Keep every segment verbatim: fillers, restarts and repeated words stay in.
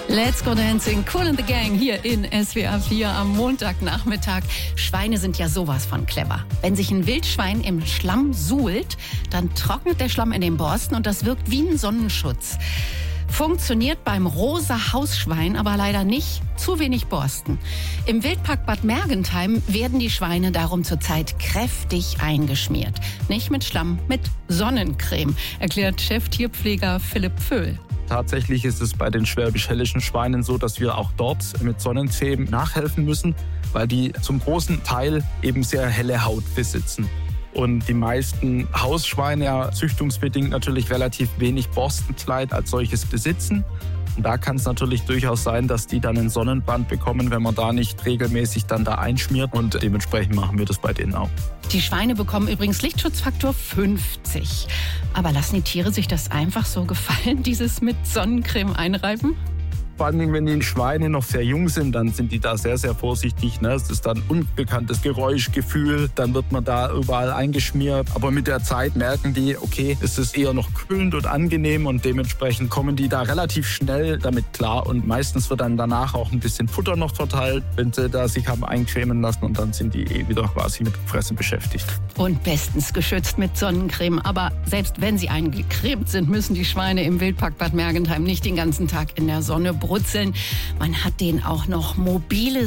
Let's go dancing, Kool and the Gang hier in S W R vier am Montagnachmittag. Schweine sind ja sowas von clever. Wenn sich ein Wildschwein im Schlamm suhlt, dann trocknet der Schlamm in den Borsten und das wirkt wie ein Sonnenschutz. Funktioniert beim rosa Hausschwein aber leider nicht. Zu wenig Borsten. Im Wildpark Bad Mergentheim werden die Schweine darum zurzeit kräftig eingeschmiert. Nicht mit Schlamm, mit Sonnencreme, erklärt Cheftierpfleger Philipp Pföhl. Tatsächlich ist es bei den schwäbisch-hellischen Schweinen so, dass wir auch dort mit Sonnencreme nachhelfen müssen, weil die zum großen Teil eben sehr helle Haut besitzen. Und die meisten Hausschweine ja züchtungsbedingt natürlich relativ wenig Borstenkleid als solches besitzen. Und da kann es natürlich durchaus sein, dass die dann einen Sonnenbrand bekommen, wenn man da nicht regelmäßig dann da einschmiert. Und dementsprechend machen wir das bei denen auch. Die Schweine bekommen übrigens Lichtschutzfaktor fünfzig. Aber lassen die Tiere sich das einfach so gefallen, dieses mit Sonnencreme einreiben? Vor allem, wenn die Schweine noch sehr jung sind, dann sind die da sehr, sehr vorsichtig. Ne? Es ist dann unbekanntes Geräuschgefühl, dann wird man da überall eingeschmiert. Aber mit der Zeit merken die, okay, es ist eher noch kühlend und angenehm und dementsprechend kommen die da relativ schnell damit klar. Und meistens wird dann danach auch ein bisschen Futter noch verteilt, wenn sie da sich haben eincremen lassen und dann sind die eh wieder quasi mit Fressen beschäftigt. Und bestens geschützt mit Sonnencreme. Aber selbst wenn sie eingecremt sind, müssen die Schweine im Wildpark Bad Mergentheim nicht den ganzen Tag in der Sonne brutzeln. Man hat denen auch noch mobile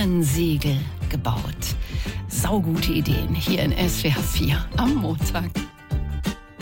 Sonnensegel gebaut. Saugute Ideen hier in S W R vier am Montag.